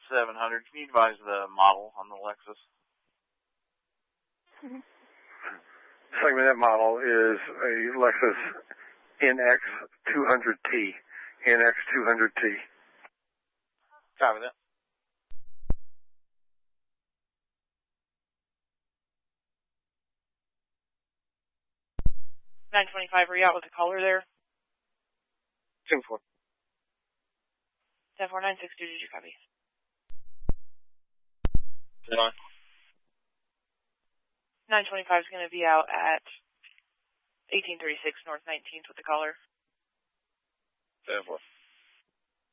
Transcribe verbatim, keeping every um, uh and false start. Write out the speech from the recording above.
seven hundred. Can you advise the model on the Lexus? Mm-hmm. Segment that model is a Lexus N X two hundred T. N X two hundred T. Copy that. nine twenty-five, were you out with the caller there? ten four. ten four nine six two, did you copy? nine. nine twenty-five is going to be out at eighteen thirty-six North nineteenth with the caller. ten four.